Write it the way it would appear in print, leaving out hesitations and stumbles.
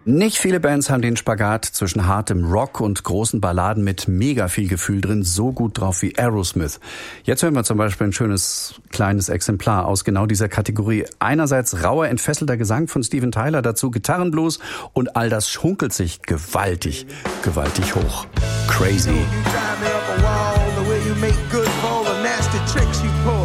Nicht viele Bands haben den Spagat zwischen hartem Rock und großen Balladen mit mega viel Gefühl drin so gut drauf wie Aerosmith. Jetzt hören wir zum Beispiel ein schönes kleines Exemplar aus genau dieser Kategorie. Einerseits rauer, entfesselter Gesang von Steven Tyler, dazu Gitarrenblues und all das schunkelt sich gewaltig, gewaltig hoch. Crazy.